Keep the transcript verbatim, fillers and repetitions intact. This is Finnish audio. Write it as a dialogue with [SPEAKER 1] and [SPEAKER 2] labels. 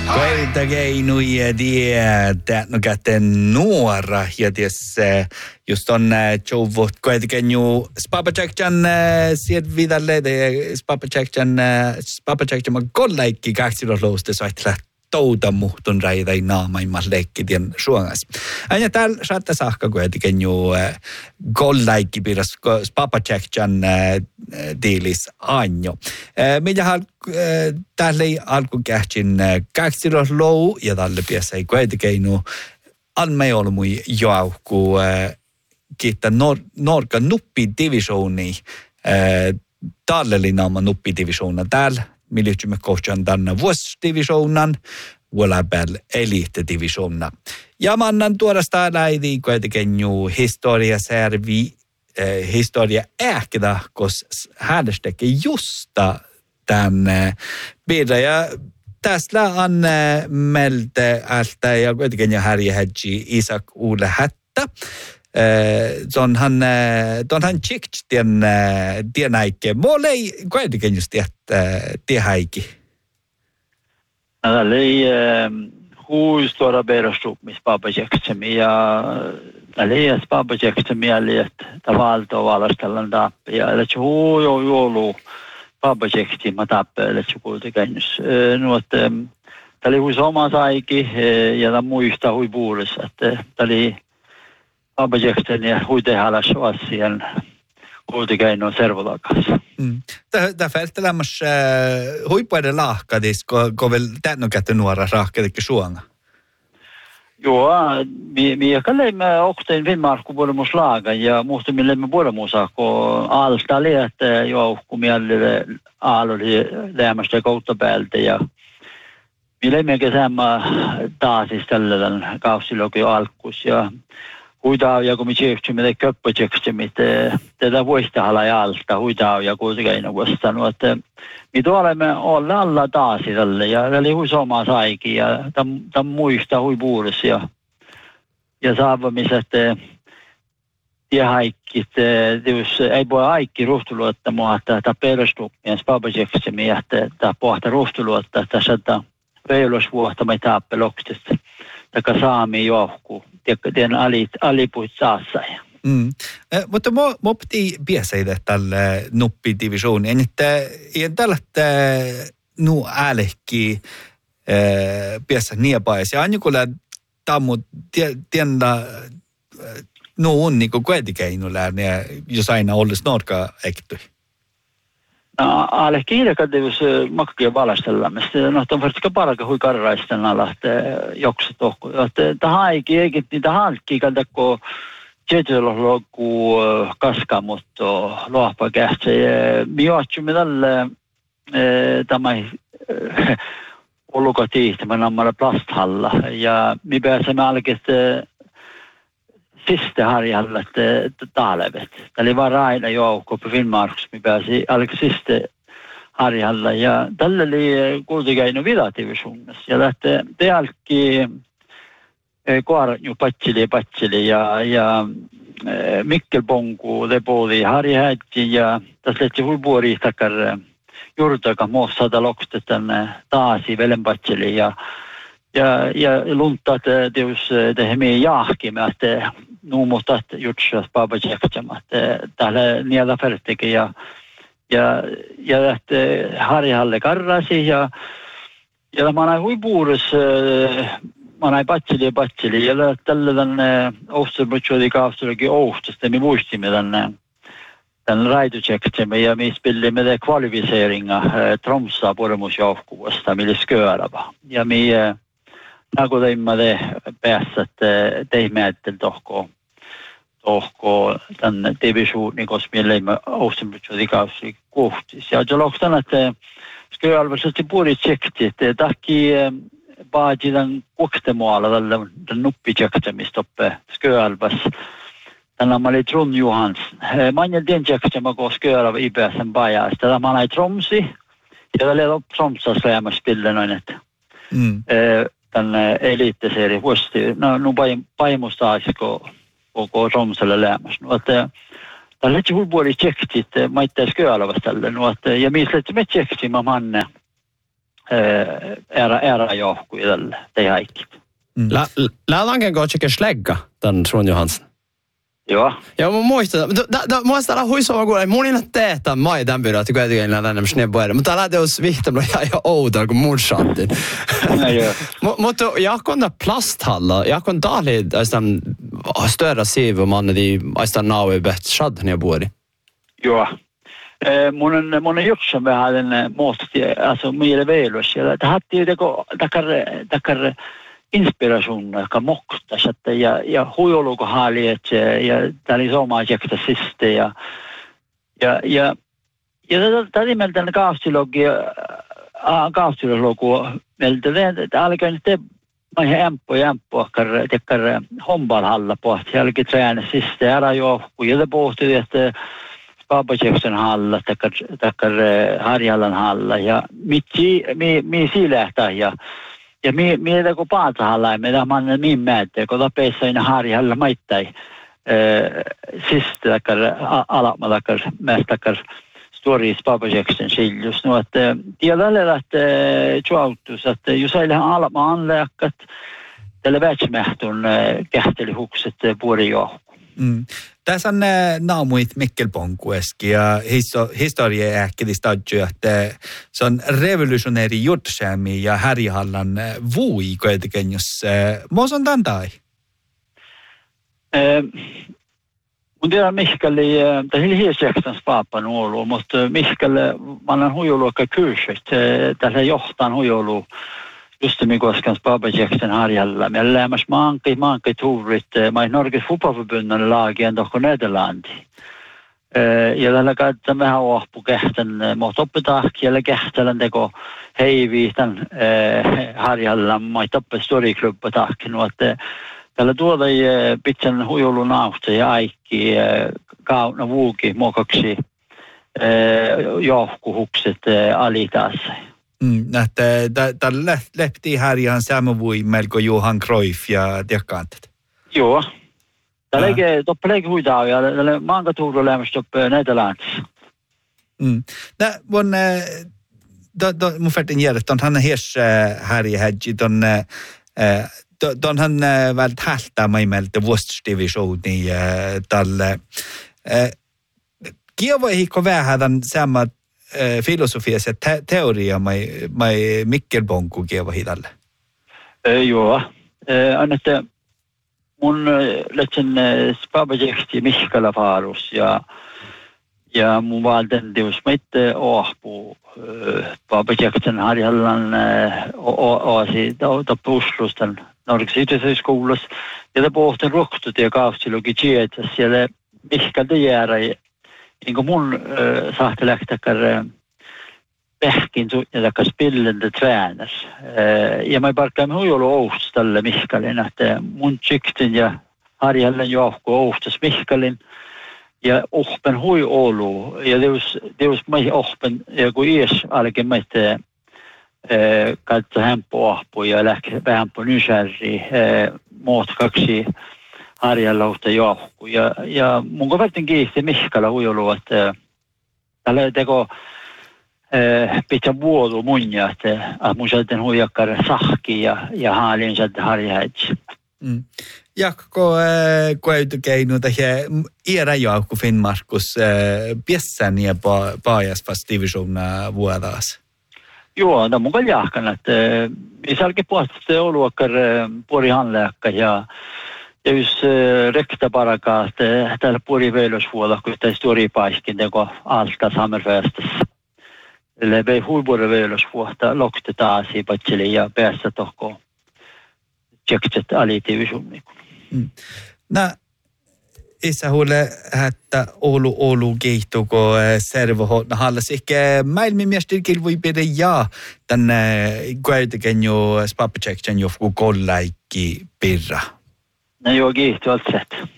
[SPEAKER 1] Koitakeinu ja tiedä, no käten nuora ja ties just on jouvot koitakeinu Spapacekjan sieltä vidalle Spapacekjan Spapacekjan kolleikki kaksilolousta saitla touta muhtun raidai naamaimman leikkitien suongas. Aina täällä saattaa saakka koitakeinu kolleikki piras Spapacekjan diilis anjo. Mitä täällä ei alkukähtsin kaksilolou ja tälle piässä ei koetakeinu anmei ollut mui joauku kiittää Norka nuppidivisioni tällä oli naama nuppidivisiona täällä. Miljöitymme kohtaan tänne vuosidivisionan vuolapäällä eliittidivisiona. Ja mä annan tuodasta lähti koetakeinu historiaservi historia ähkida, koska hänestäkin justa tänne pidä. Ja tässä on meiltä alta ja kuitenkin jo Harri Hedgi Isak Uule Hättä. Tuonhan tuonhan tjikt tien tien äikke. Mulla ei kuitenkin just tie häiki.
[SPEAKER 2] Tällä ei huistuora perustummis papajeksemi ja tällä papajeksemi eli että tavalta valastellaan tappia. Eli se huu jo joulu papajeksi mä tappia, eli se kuitenkin. Nuot tällä huis oma saiki ja tämä muista hui puolessa, että tällä papajekseni ja hui tehdä suosien kuitenkin on servolakassa.
[SPEAKER 1] Tämä fältelämmäs huippuiden lahkadis, kun vielä tämän kätten nuora rahkadikki suonga?
[SPEAKER 2] Joo, minä kalleimme okteen Finnmarkku puolemus laagan ja muusta millemme puolemusa, kun alta liette joukku mielelle aaloli lähemästä kautta päältä ja millemme kesämmä taasis tällä kausilokin alkus ja huitaa ja kun me tjeksemme te köppötjeksemme tätä vuostahala ja alta huitaa ja kuitenkin vuostanut, että me olemme olla alla taas tälle ja eli hui soma saiki ja tämän muista hui puolus ja ja saavamiset tiehaikkit jos ei voi aikki ruhtuluottamaan että tämä perustumien spapajekseemme ja tämä pohta ruhtuluottaa että sitä reilosvuotta me taappelokstista taka saami johku tien alit alipuit saassa.
[SPEAKER 1] Mm. Eh, mutta mä mä piti piäseitä tälle nuppidivisioniin, että en tällä nu älekki eh piässä niepais ja aina kun tammu tienda nu on niinku kuitenkin ne jos aina olisi norka ekty.
[SPEAKER 2] No, alle kiirekätevyys makkia valastellaamista. No, on varsinkin paraka hui karraisten ala, että jokset tohku. Tähän aikin, eikä niitä halkkiä, kun tietysti kaskaa, mutta lohpa kähtsä. Me otsimme tälle tämä olukotiihtämän ammalla plasthalla. Ja me pääsemme alkeet sista harjalla, että taalevet. Tämä oli vaan raina joukko på Finnmarks, me pääsi alkoi sista harjalla. Ja tällä oli kuitenkin vidatiivisuudessa. Ja lähtee te alkki koarju patsili patsili ja, ja Mikkel Bonku, te puoli Harri Hädji ja tässä lähti huipuori takar juurtakaan muossata lokset tänne taasi velenpatsili ja Ja, ja luntat teus tehmiä jahkimme, että nuumutat jutsas papajeksama, että täällä niillä färtikin ja ja ja että Harjalle karrasi ja ja mä näin huipuudessa mä näin patsili patsili ja tällä tänne Osterbutsjodi kausturikin Oustasta me muistimme tänne tämän raidutjeksemme ja me spillimme det kvalificeringa Tromsa puolemusjoukkueesta millä sköärava ja me Nagu teimme te päässä, teimme, että tohko, tohko tänne divisioonin, koska meillä ei Ostenbrytsjodi kausi kohtis. Ja se lokstan, että sköalvaisesti puoli tsekti, että tahki paati tämän koktemualla tällä nuppitjeksemistä oppe sköalvas. Tänä mä olin Trond Johans. Mä en tiedä tjeksemä, kun sköalva I P S:n pajasta. Tämä olin Tromsi ja tällä oli Tromsas lähemmäs pille noin, että tänne eliittiseeri vuosti. No, no paimusta aisiko koko Tromselle lähemmäs. No, että tällä oli huipuoli tsekti, että mä itse sköalvas tälle. No, että ja missä me tseksimä manne era, era joukkueelle, te kaikki.
[SPEAKER 3] Mm. Lähdänkään kootsekin slägga, tämän Ron Johansson?
[SPEAKER 2] Joo.
[SPEAKER 3] Joo, mä muistan. Muista täällä huisova kuulee, mun ei tehtä mai tämän pyydä, että kuitenkin näin nämä snebboida. Mutta täällä lähtee olisi vihtamalla ihan outoa kuin mun shottin. Mutta jakon tämä plasthalla, jakon täällä aistan större sivu man de aistan naue bättre shad när jag bor i.
[SPEAKER 2] Joo. Mun mun jutsa med hade måste alltså mer välus. Det hade ju det går takar takar inspiration joka mokta että ja ja huijoluko haaliet ja tali soma jekta siste ja ja ja ja tadi meiltä kaavstilogi a kaavstilogi meiltä det alkaa nyt mai hämppo hämppo kar tekkar hombal på att jag gick träna siste era jo och jag båt det Baba Jackson halla tekkar tekkar Harjalan halla ja mitsi mi mi silähtää ja ja mi mi teko paatahalla me da man min mätte kun tapeissa ina Harjalla maittai eh siste tekkar alama tekkar mästäkar stories Baba Jackson siljus no että tiedällä että chuautus että jos ei alama anleakkat tällä vätsmähtun kähtelihukset puorijohku.
[SPEAKER 1] Mm. Tässä on naamuit Mikkelponkueski ja histo, historia äkkiä että se on revolutionäri jutsämi ja Härjehallan vui kuitenkin, jos muus on tämän tai?
[SPEAKER 2] Mun tiedä Mihkali, tai hiljaisjäkstans paapan ollut, mutta Mihkali, mä olen huijuluokka kyrsyt, tässä johtaan huijulu. Just det, Mikoskans Baba Jackson Harjalla. Me lämmäs maankai, maankai tuurit, mai Norges fotbollförbundan lagien dock Nederlandi. Ja tällä kautta vähän ohpu kähtän, mot oppetak, ja kähtälän teko heivi tämän Harjalla, mai toppe storyklubba tak, no että tällä tuoda pitsen huijulun austa ja aikki, kauna vuuki, mokaksi, johkuhukset alitaassa.
[SPEAKER 1] Mm, että tällä lähti Härjän samavui melko Johan Cruyff ja tiekkaantet.
[SPEAKER 2] Joo. Tällä ei toppelegi huidaa ja tällä mankatuuru lämmäs toppe Nederlandissa.
[SPEAKER 1] Mm. Nä mun då då mun färten gör det han hirs Härje Hedge don don han väl tälta mig med det Westdivision i tällä kiva hikko vähän samma filosofiassa te- teoria mai mai Mikkelponku kieva hidalle.
[SPEAKER 2] Eh joo. Eh annette mun lätsen spabajekti Mikkala farus ja ja mun valden deus meitte ohpu spabajekten Harjallan oasi ta puslustan Norges Idrottshögskolas ja det båten roktut ja kaavstilogi tietäs siellä Mikkalta jäära niin kuin mun äh, sahtelehtäkär äh, pähkin suhtjelläkär spillende träners. Äh, ja mä parkkaamme huijolu ouhtus tälle Mihkalin, että mun tsiktin ja Harjallen johku ouhtus Mihkalin ja ohpen hui olu. Ja deus, deus mai ohpen, ja kun ies alkin meitä äh, katso hämpö ohpu ja lähti vähempö nysärri äh, muut kaksi Harjallousta johku. Ja, ja mun kovertin kiihti Mihkala huijolu, että tällä teko äh, pitää vuodu munja, että äh, mun sieltä huijakkar sahki ja, ja haalin sieltä Harjahäitsi.
[SPEAKER 1] Mm. Jakko äh, koetukeinu tähän iärä joukku Finnmarkus äh, piessän ja pa, paajaspas divisiona vuodas.
[SPEAKER 2] Joo, no mun kan jahkan, että äh, isälläkin puolesta oluakkar äh, puoli hanleakka ja ja jos rekta parakaa, että täällä puoli veilosvuolla, kun tämä storipaiskin teko alta Hammerfestassa. Eli vei huipuoli veilosvuotta lokte taas i patseli ja päässä tohko tsekset alitiivisuun.
[SPEAKER 1] Mm. Nä, isä huule, että Oulu Oulu keihtuko servohotna hallas. Ehkä maailmanmestarikil voi pidä ja tänne kuitenkin jo spapaceksen jofku kollaikki pirra.
[SPEAKER 2] No joo, kiihtu allt sett.